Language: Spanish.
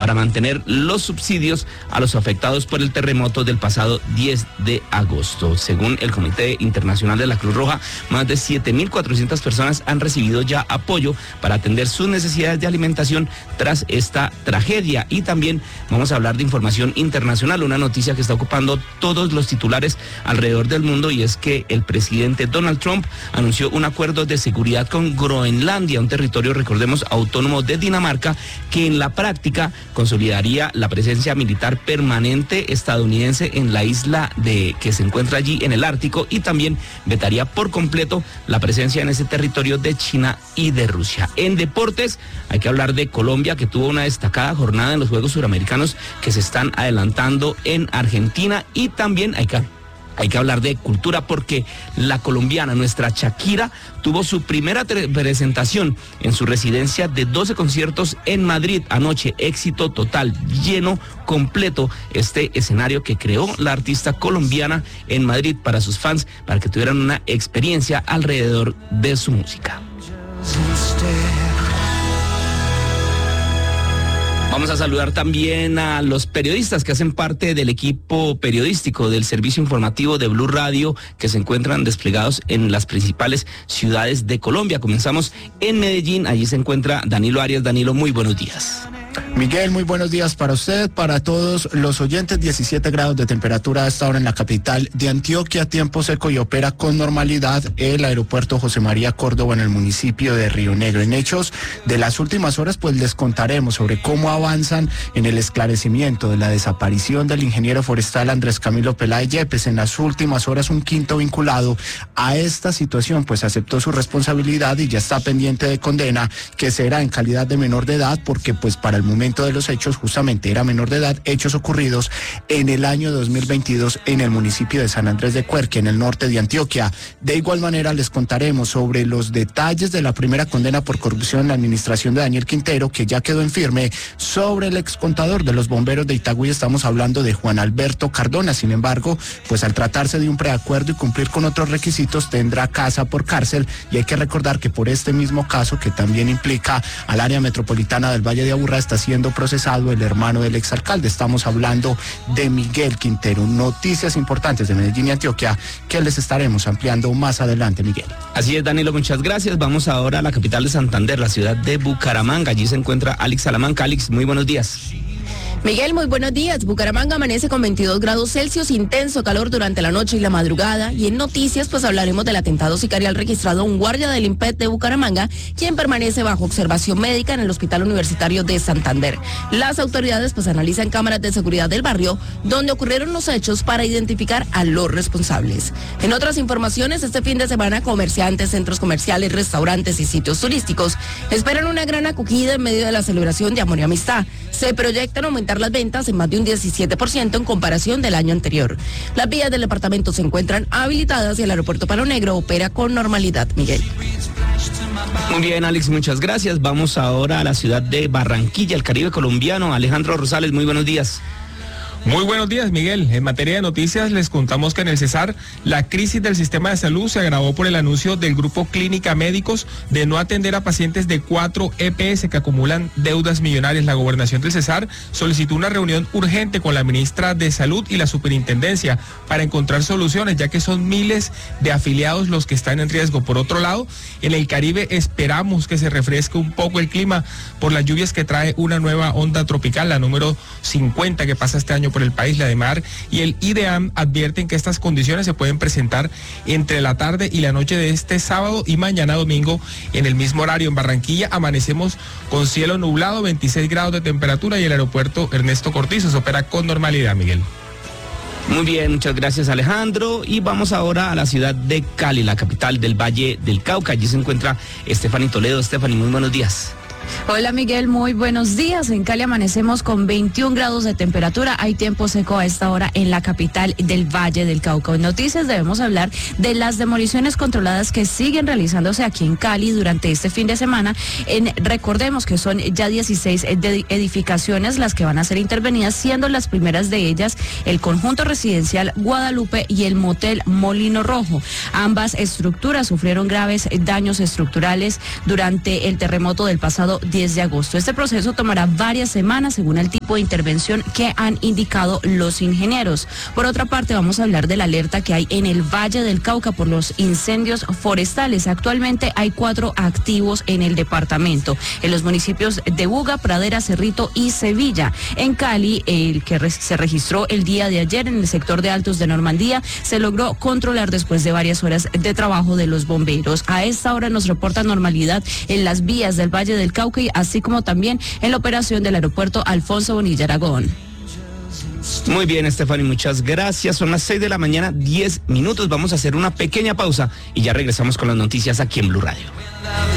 para mantener los subsidios a los afectados por el terremoto del pasado 10 de agosto. Según el Comité Internacional de la Cruz Roja, más de 7.400 personas han recibido ya apoyo para atender sus necesidades de alimentación tras esta tragedia. Y también vamos a hablar de información internacional, una noticia que está ocupando todos los titulares alrededor del mundo, y es que el presidente Donald Trump anunció un acuerdo de seguridad con Groenlandia, un territorio, recordemos, autónomo de Dinamarca, que en la práctica consolidaría la presencia militar permanente estadounidense en la isla que se encuentra allí en el Ártico, y también vetaría por completo la presencia en ese territorio de China y de Rusia. En deportes hay que hablar de Colombia, que tuvo una destacada jornada en los Juegos Suramericanos que se están adelantando en Argentina, y también hay que hablar de cultura, porque la colombiana, nuestra Shakira, tuvo su primera presentación en su residencia de 12 conciertos en Madrid anoche. Éxito total, lleno, completo, este escenario que creó la artista colombiana en Madrid para sus fans, para que tuvieran una experiencia alrededor de su música. Vamos a saludar también a los periodistas que hacen parte del equipo periodístico del servicio informativo de Blue Radio, que se encuentran desplegados en las principales ciudades de Colombia. Comenzamos en Medellín, allí se encuentra Danilo Arias. Danilo, muy buenos días. Miguel, muy buenos días para usted, para todos los oyentes. 17 grados de temperatura a esta hora en la capital de Antioquia, tiempo seco, y opera con normalidad el aeropuerto José María Córdoba en el municipio de Río Negro. En hechos de las últimas horas, pues les contaremos sobre cómo avanzan en el esclarecimiento de la desaparición del ingeniero forestal Andrés Camilo Peláez Yepes. En las últimas horas, un quinto vinculado a esta situación pues aceptó su responsabilidad y ya está pendiente de condena, que será en calidad de menor de edad, porque pues para el momento de los hechos justamente era menor de edad, hechos ocurridos en el año 2022 en el municipio de San Andrés de Cuerque, en el norte de Antioquia. De igual manera les contaremos sobre los detalles de la primera condena por corrupción en la administración de Daniel Quintero, que ya quedó en firme. Sobre el excontador de los bomberos de Itagüí estamos hablando de Juan Alberto Cardona. Sin embargo, pues al tratarse de un preacuerdo y cumplir con otros requisitos, tendrá casa por cárcel, y hay que recordar que por este mismo caso, que también implica al área metropolitana del Valle de Aburrá, está siendo procesado el hermano del exalcalde. Estamos hablando de Miguel Quintero. Noticias importantes de Medellín y Antioquia que les estaremos ampliando más adelante, Miguel. Así es, Danilo, muchas gracias. Vamos ahora a la capital de Santander, la ciudad de Bucaramanga. Allí se encuentra Alex Salamanca. Alex, muy buenos días. Miguel, muy buenos días. Bucaramanga amanece con 22 grados Celsius, intenso calor durante la noche y la madrugada. Y en noticias, pues hablaremos del atentado sicarial registrado a un guardia del IMPET de Bucaramanga, quien permanece bajo observación médica en el Hospital Universitario de Santander. Las autoridades pues analizan cámaras de seguridad del barrio donde ocurrieron los hechos para identificar a los responsables. En otras informaciones, este fin de semana, comerciantes, centros comerciales, restaurantes y sitios turísticos esperan una gran acogida en medio de la celebración de Amor y Amistad. Se proyectan aumentar las ventas en más de un 17% en comparación del año anterior. Las vías del departamento se encuentran habilitadas y el aeropuerto Palo Negro opera con normalidad, Miguel. Muy bien, Alex, muchas gracias. Vamos ahora a la ciudad de Barranquilla, el Caribe colombiano. Alejandro Rosales, muy buenos días. Muy buenos días, Miguel. En materia de noticias les contamos que en el Cesar la crisis del sistema de salud se agravó por el anuncio del Grupo Clínica Médicos de no atender a pacientes de 4 EPS que acumulan deudas millonarias. La gobernación del Cesar solicitó una reunión urgente con la ministra de Salud y la superintendencia para encontrar soluciones, ya que son miles de afiliados los que están en riesgo. Por otro lado, en el Caribe esperamos que se refresque un poco el clima por las lluvias que trae una nueva onda tropical, la número 50 que pasa este año por el país. La DEMAR y el IDEAM advierten que estas condiciones se pueden presentar entre la tarde y la noche de este sábado y mañana domingo en el mismo horario. En Barranquilla amanecemos con cielo nublado, 26 grados de temperatura, y el aeropuerto Ernesto Cortizos opera con normalidad, Miguel. Muy bien, muchas gracias, Alejandro. Y vamos ahora a la ciudad de Cali, la capital del Valle del Cauca. Allí se encuentra Stephanie Toledo. Stephanie, muy buenos días. Hola Miguel, muy buenos días. En Cali amanecemos con 21 grados de temperatura. Hay tiempo seco a esta hora en la capital del Valle del Cauca. En noticias debemos hablar de las demoliciones controladas que siguen realizándose aquí en Cali durante este fin de semana. Recordemos que son ya 16 edificaciones las que van a ser intervenidas, siendo las primeras de ellas el conjunto residencial Guadalupe y el motel Molino Rojo. Ambas estructuras sufrieron graves daños estructurales durante el terremoto del pasado pasado 10 de agosto. Este proceso tomará varias semanas según el tipo de intervención que han indicado los ingenieros. Por otra parte, vamos a hablar de la alerta que hay en el Valle del Cauca por los incendios forestales. Actualmente hay 4 activos en el departamento, en los municipios de Buga, Pradera, Cerrito y Sevilla. En Cali, el que se registró el día de ayer en el sector de Altos de Normandía, se logró controlar después de varias horas de trabajo de los bomberos. A esta hora nos reporta normalidad en las vías del Valle del Cauca, así como también en la operación del aeropuerto Alfonso Bonilla Aragón. Muy bien, Stephanie, muchas gracias. Son las 6 de la mañana, 10 minutos. Vamos a hacer una pequeña pausa y ya regresamos con las noticias aquí en Blue Radio.